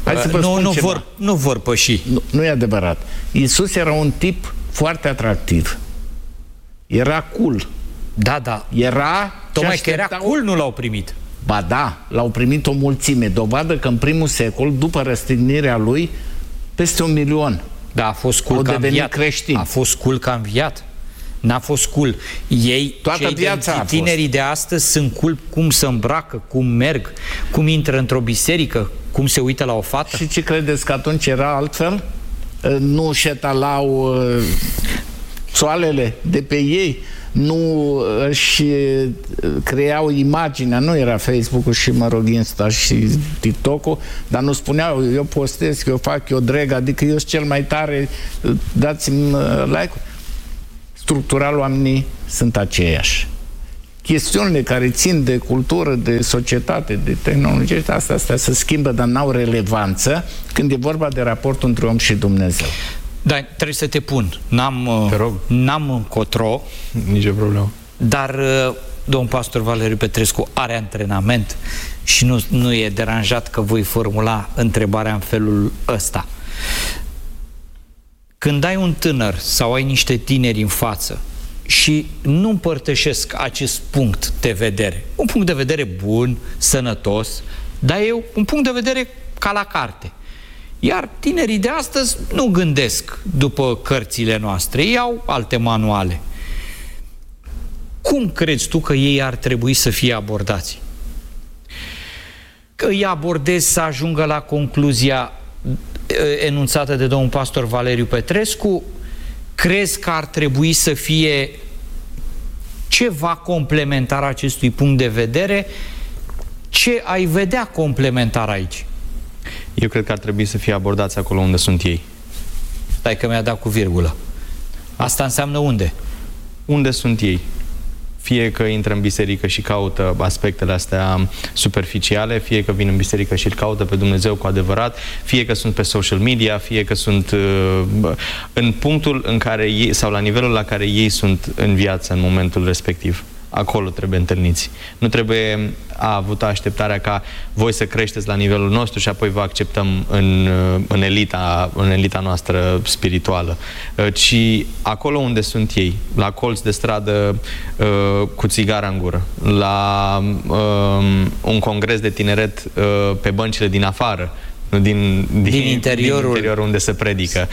[SPEAKER 2] Nu vor păși.
[SPEAKER 3] Nu e adevărat. Iisus era un tip foarte atractiv. Era cool.
[SPEAKER 2] Da.
[SPEAKER 3] Era...
[SPEAKER 2] Tocmai că era cool, nu l-au primit.
[SPEAKER 3] Ba da, l-au primit o mulțime. Dovadă că în primul secol, după răstignirea lui, peste 1 milion.
[SPEAKER 2] Da, a fost cool că a înviat. A fost cool că a înviat. N-a fost cool. Ei,
[SPEAKER 3] toată viața
[SPEAKER 2] tinerii de astăzi sunt cool cum se îmbracă, cum merg, cum intră într-o biserică, cum se uită la o fată.
[SPEAKER 3] Și ce credeți, că atunci era altfel? Nu șetalau soalele de pe ei, nu își creau imaginea, nu era Facebook-ul și, mă rog, Insta și TikTok-ul, dar nu spuneau, eu postez, eu fac, eu drag, adică eu sunt cel mai tare, dați-mi like-uri. Structural, oamenii sunt aceiași. Chestiunile care țin de cultură, de societate, de tehnologie, astea se schimbă, dar n-au relevanță când e vorba de raportul între om și Dumnezeu.
[SPEAKER 2] Da, trebuie să te pun. N-am încotro.
[SPEAKER 1] Nicio problemă.
[SPEAKER 2] Dar domnul pastor Valeriu Petrescu are antrenament și nu e deranjat că voi formula întrebarea în felul ăsta. Când ai un tânăr sau ai niște tineri în față și nu împărtășesc acest punct de vedere, un punct de vedere bun, sănătos, dar e un punct de vedere ca la carte. Iar tinerii de astăzi nu gândesc după cărțile noastre, ei au alte manuale. Cum crezi tu că ei ar trebui să fie abordați? Că îi abordezi să ajungă la concluzia enunțată de domnul pastor Valeriu Petrescu? Crezi că ar trebui să fie ceva complementar acestui punct de vedere? Ce ai vedea complementar aici?
[SPEAKER 1] Eu cred că ar trebui să fie abordați acolo unde sunt ei.
[SPEAKER 2] Stai că mi-a dat cu virgulă. Asta înseamnă unde?
[SPEAKER 1] Unde sunt ei. Fie că intră în biserică și caută aspectele astea superficiale, fie că vin în biserică și îl caută pe Dumnezeu cu adevărat, fie că sunt pe social media, fie că sunt în punctul în care ei, sau la nivelul la care ei sunt în viață în momentul respectiv. Acolo trebuie întâlniți. Nu trebuie avut așteptarea ca voi să creșteți la nivelul nostru și apoi vă acceptăm în elita noastră spirituală. Ci acolo unde sunt ei, la colț de stradă cu țigara în gură, la un congres de tineret pe băncile din afară, din interiorul unde se predică.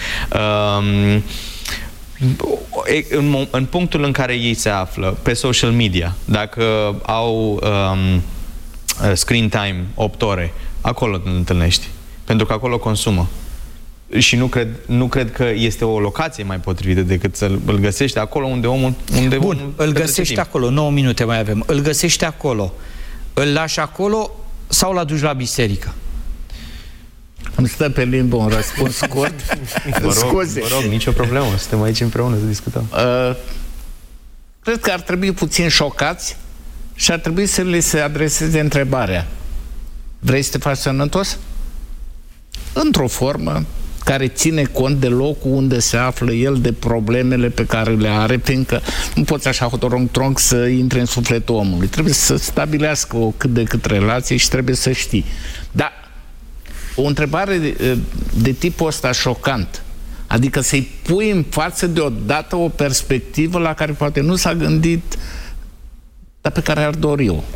[SPEAKER 1] În punctul în care ei se află, pe social media, dacă au screen time 8 ore, acolo te întâlnești. Pentru că acolo consumă. Și nu cred că este o locație mai potrivită decât să îl găsești acolo unde omul...
[SPEAKER 2] Bun, îl găsești acolo, 9 minute mai avem. Îl găsești acolo, îl lași acolo sau îl aduci la biserică?
[SPEAKER 3] Îmi stă pe limbă un răspuns scurt.
[SPEAKER 1] Scuze. Vă rog, nicio problemă. Suntem aici împreună să discutăm.
[SPEAKER 3] Cred că ar trebui puțin șocați și ar trebui să le se adreseze întrebarea: vrei să te faci sănătos? Într-o formă care ține cont de locul unde se află el, de problemele pe care le are, fiindcă nu poți așa hotărong-trong să intre în sufletul omului. Trebuie să stabilească o cât de cât relație și trebuie să știi. Dar o întrebare de tipul ăsta șocant, adică să-i pui în față deodată o perspectivă la care poate nu s-a gândit, dar pe care ar dori eu.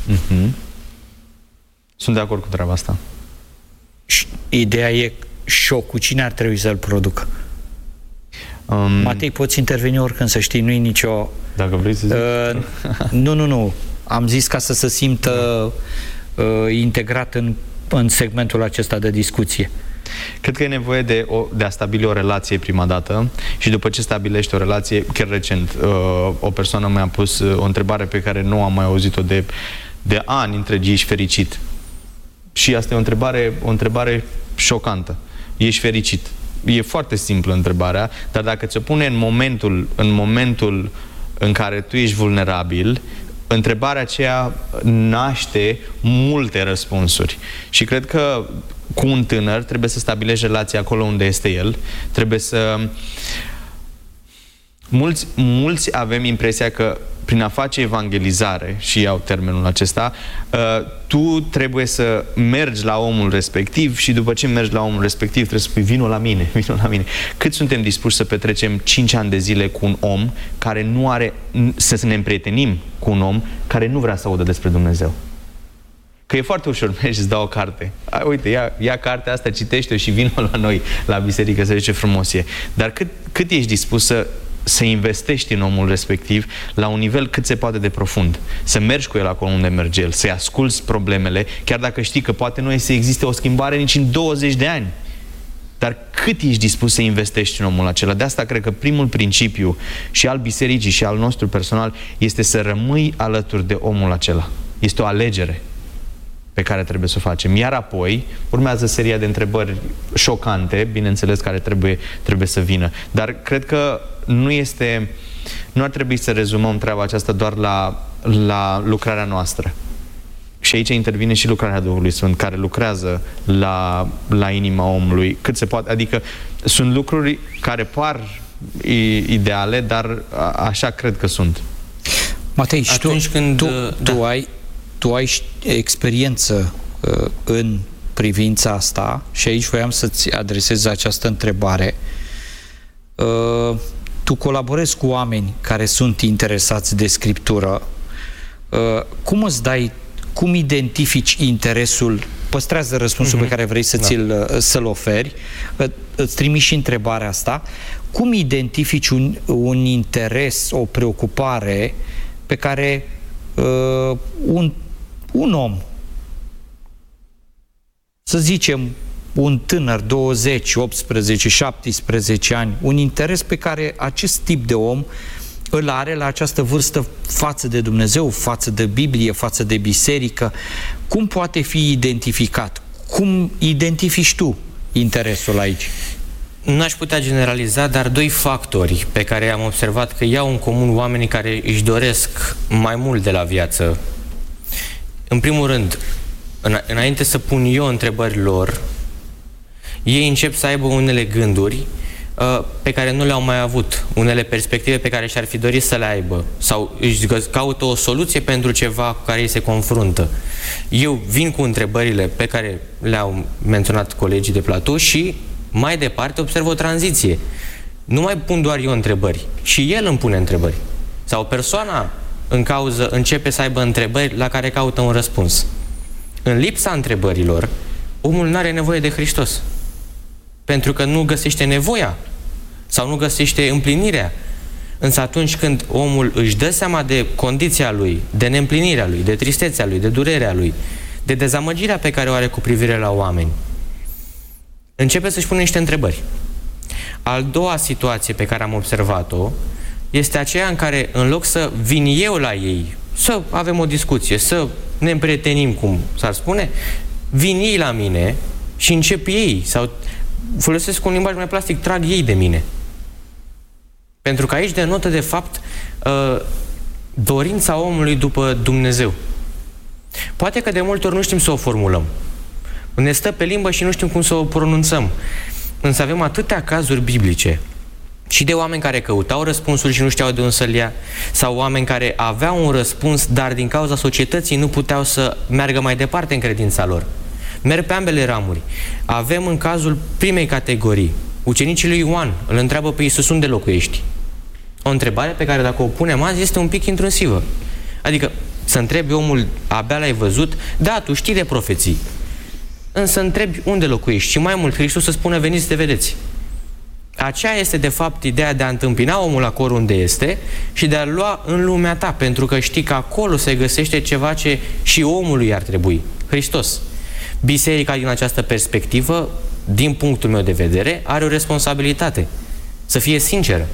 [SPEAKER 1] Sunt de acord cu treaba asta.
[SPEAKER 2] Ideea e șocul. Cine ar trebui să-l producă? Matei, poți interveni oricând, să știi, nu-i nicio...
[SPEAKER 1] Dacă vrei să zic.
[SPEAKER 2] Nu. Am zis ca să se simtă integrat în segmentul acesta de discuție.
[SPEAKER 1] Cred că e nevoie de a stabili o relație prima dată și după ce stabilești o relație, chiar recent, o persoană mi-a pus o întrebare pe care nu am mai auzit-o de ani întregi: ești fericit? Și asta e o întrebare șocantă. Ești fericit? E foarte simplă întrebarea, dar dacă ți-o pune în momentul în care tu ești vulnerabil, întrebarea aceea naște multe răspunsuri. Și cred că cu un tânăr trebuie să stabilești relația acolo unde este el. Trebuie să... Mulți avem impresia că prin a face evangelizare, și iau termenul acesta, tu trebuie să mergi la omul respectiv și după ce mergi la omul respectiv trebuie să spui: vino la mine. Cât suntem dispuși să petrecem 5 ani de zile cu un om care nu are, să ne împrietenim cu un om care nu vrea să audă despre Dumnezeu? Că e foarte ușor, mergi, îți dau o carte. Uite, ia cartea asta, citește-o și vină la noi, la biserică, să zice ce frumos e. Dar cât ești dispus să investești în omul respectiv la un nivel cât se poate de profund, să mergi cu el acolo unde merge el, să-i asculți problemele, chiar dacă știi că poate nu să existe o schimbare nici în 20 de ani. dar cât ești dispus să investești în omul acela? De asta cred că primul principiu și al bisericii și al nostru personal este să rămâi alături de omul acela. Este o alegere pe care trebuie să o facem. Iar apoi urmează seria de întrebări șocante, bineînțeles, care trebuie să vină. Dar cred că nu ar trebui să rezumăm treaba aceasta doar la lucrarea noastră. Și aici intervine și lucrarea Duhului Sfânt, care lucrează la inima omului cât se poate. Adică sunt lucruri care par ideale, dar așa cred că sunt.
[SPEAKER 2] Matei, și tu ai experiență în privința asta și aici voiam să-ți adresez această întrebare. Tu colaborezi cu oameni care sunt interesați de Scriptură. Cum identifici interesul? Păstrează răspunsul pe care vrei să-l oferi. Îți trimiți și întrebarea asta. Cum identifici un interes, o preocupare pe care un om, să zicem un tânăr, 20, 18, 17 ani, un interes pe care acest tip de om îl are la această vârstă față de Dumnezeu, față de Biblie, față de biserică, cum poate fi identificat? Cum identifici tu interesul aici?
[SPEAKER 4] N-aș putea generaliza, dar doi factori pe care am observat că iau în comun oamenii care își doresc mai mult de la viață. În primul rând, înainte să pun eu întrebări lor, ei încep să aibă unele gânduri pe care nu le-au mai avut, unele perspective pe care și-ar fi dorit să le aibă sau își caută o soluție pentru ceva cu care ei se confruntă. Eu vin cu întrebările pe care le-au menționat colegii de platou și mai departe observ o tranziție. Nu mai pun doar eu întrebări, și el îmi pune întrebări. Sau persoana în cauză începe să aibă întrebări la care caută un răspuns. În lipsa întrebărilor, omul nu are nevoie de Hristos. Pentru că nu găsește nevoia sau nu găsește împlinirea. Însă atunci când omul își dă seama de condiția lui, de neîmplinirea lui, de tristețea lui, de durerea lui, de dezamăgirea pe care o are cu privire la oameni, începe să-și pune niște întrebări. Al doua situație pe care am observat-o este aceea în care, în loc să vin eu la ei, să avem o discuție, să ne împrietenim, cum s-ar spune, vin ei la mine și încep ei, sau folosesc un limbaj mai plastic, trag ei de mine. Pentru că aici denotă, de fapt, dorința omului după Dumnezeu. Poate că de multe ori nu știm să o formulăm. Ne stă pe limbă și nu știm cum să o pronunțăm. Însă avem atâtea cazuri biblice și de oameni care căutau răspunsul și nu știau de unde să-l ia, sau oameni care aveau un răspuns, dar din cauza societății nu puteau să meargă mai departe în credința lor. Merg pe ambele ramuri. Avem în cazul primei categorii, ucenicii lui Ioan îl întreabă pe Iisus: unde locuiești? O întrebare pe care, dacă o punem azi, este un pic intrusivă. Adică să întrebi omul: abia l-ai văzut? Da, tu știi de profeții. Însă întrebi: unde locuiești? Și mai mult, Hristos să spună: veniți să te vedeți. Aceea este, de fapt, ideea de a întâmpina omul acolo unde este și de a-l lua în lumea ta, pentru că știi că acolo se găsește ceva ce și omului ar trebui: Hristos. Biserica, din această perspectivă, din punctul meu de vedere, are o responsabilitate. Să fie sinceră.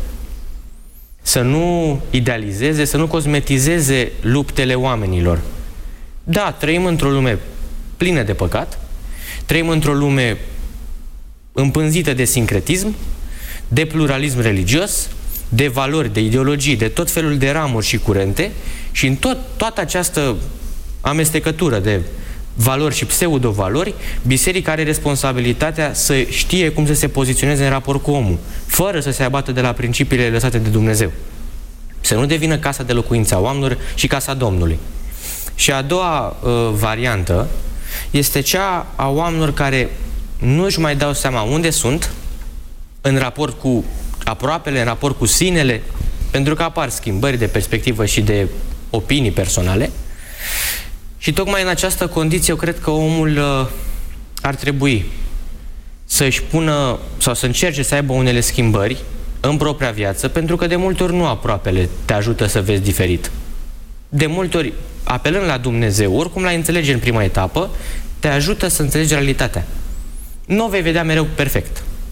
[SPEAKER 4] Să nu idealizeze, să nu cosmetizeze luptele oamenilor. Da, trăim într-o lume plină de păcat, trăim într-o lume împânzită de sincretism, de pluralism religios, de valori, de ideologii, de tot felul de ramuri și curente, și în toată această amestecătură de valori și pseudo-valori, biserica are responsabilitatea să știe cum să se poziționeze în raport cu omul, fără să se abată de la principiile lăsate de Dumnezeu. Să nu devină casa de locuință a oamenilor și casa Domnului. Și a doua variantă este cea a oamenilor care nu își mai dau seama unde sunt în raport cu aproapele, în raport cu sinele, pentru că apar schimbări de perspectivă și de opinii personale. Și tocmai în această condiție eu cred că omul ar trebui să-și pună sau să încerce să aibă unele schimbări în propria viață, pentru că de multe ori nu aproapele te ajută să vezi diferit. De multe ori, apelând la Dumnezeu, oricum l-ai înțelege în prima etapă, te ajută să înțelegi realitatea. Nu o vei vedea mereu perfect.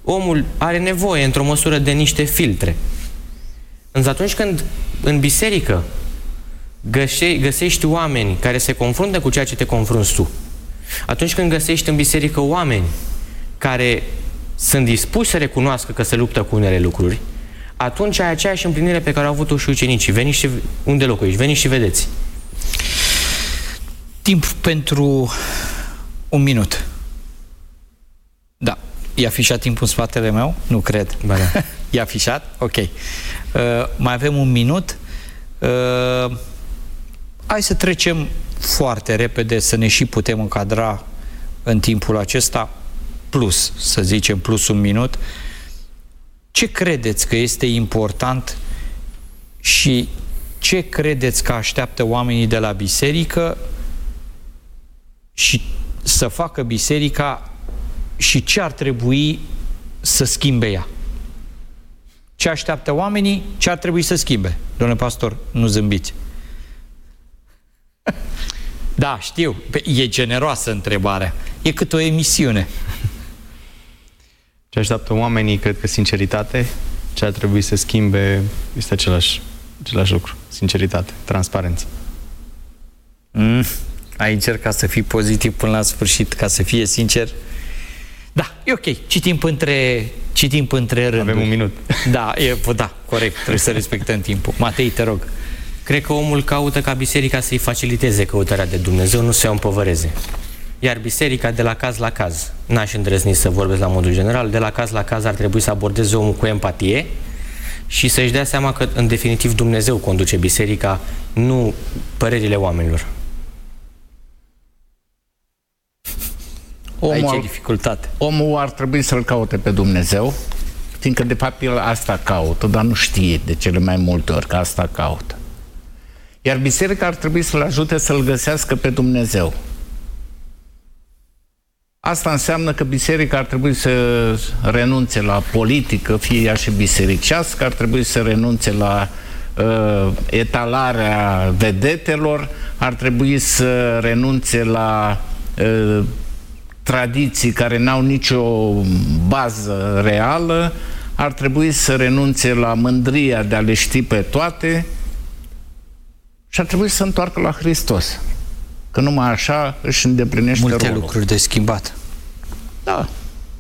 [SPEAKER 4] omul are nevoie, într-o măsură, de niște filtre. Însă atunci când în biserică găsești oameni care se confruntă cu ceea ce te confrunți tu, atunci când găsești în biserică oameni care sunt dispuși să recunoască că se luptă cu unele lucruri, atunci ai aceeași împlinire pe care au avut-o și ucenicii. Veniți și unde locuiți? Veniți și vedeți.
[SPEAKER 2] Timp pentru un minut. Da. E afișat timpul în spatele meu? Nu cred.
[SPEAKER 4] Ba da.
[SPEAKER 2] E afișat? Ok. Mai avem un minut. Hai să trecem foarte repede, să ne și putem încadra în timpul acesta, plus, să zicem, plus un minut. Ce credeți că este important și ce credeți că așteaptă oamenii de la biserică și să facă biserica și ce ar trebui să schimbe ea? Ce așteaptă oamenii, ce ar trebui să schimbe? Domnule pastor, nu zâmbiți. Da, știu, e generoasă întrebarea. E cât o emisiune.
[SPEAKER 1] Ce așteaptă oamenii, cred că sinceritate. Ce ar trebui să schimbe este același lucru. Sinceritate, transparență.
[SPEAKER 2] Ai încercat să fii pozitiv până la sfârșit, ca să fie sincer. Da, e ok. Citim între rânduri.
[SPEAKER 1] Avem un minut.
[SPEAKER 2] Da, da, corect. Trebuie să respectăm timpul. Matei, te rog.
[SPEAKER 4] Cred că omul caută ca biserica să-i faciliteze căutarea de Dumnezeu, nu să o împovăreze. Iar biserica, de la caz la caz, n-aș îndrăzni să vorbesc la modul general, de la caz la caz ar trebui să abordeze omul cu empatie și să-și dea seama că, în definitiv, Dumnezeu conduce biserica, nu părerile oamenilor.
[SPEAKER 2] Aici e dificultate.
[SPEAKER 3] Omul ar trebui să-L caute pe Dumnezeu, fiindcă, de fapt, el asta caută, dar nu știe de cele mai multe ori că asta caută. Iar biserica ar trebui să-l ajute să-L găsească pe Dumnezeu. Asta înseamnă că biserica ar trebui să renunțe la politică, fie ea și bisericească, ar trebui să renunțe la etalarea vedetelor, ar trebui să renunțe la tradiții care n-au nicio bază reală, ar trebui să renunțe la mândria de a le ști pe toate și ar trebui să se întoarcă la Hristos. Că numai așa își îndeplinește rolul.
[SPEAKER 2] Multe lucruri de schimbat.
[SPEAKER 3] Da.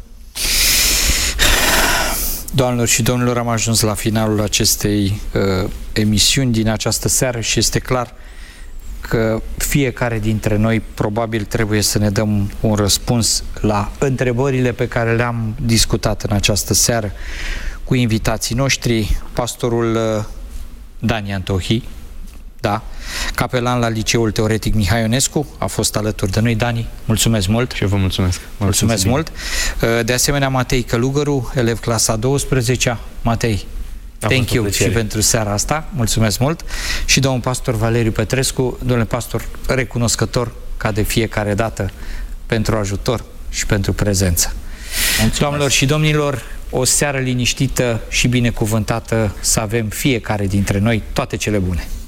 [SPEAKER 2] Doamnelor și domnilor, am ajuns la finalul acestei emisiuni din această seară și este clar că fiecare dintre noi probabil trebuie să ne dăm un răspuns la întrebările pe care le-am discutat în această seară cu invitații noștri, pastorul Dani Antohi, da, capelan la Liceul Teoretic Mihai Ionescu, a fost alături de noi. Dani, mulțumesc mult!
[SPEAKER 1] Și eu vă mulțumesc!
[SPEAKER 2] Mulțumesc mult! De asemenea, Matei Călugăru, elev clasa 12-a. Matei, thank you și pentru seara asta, mulțumesc mult! Și domnul pastor Valeriu Petrescu, domnule pastor, recunoscător ca de fiecare dată pentru ajutor și pentru prezență. Mulțumesc. Doamnelor și domnilor, o seară liniștită și binecuvântată să avem fiecare dintre noi, toate cele bune!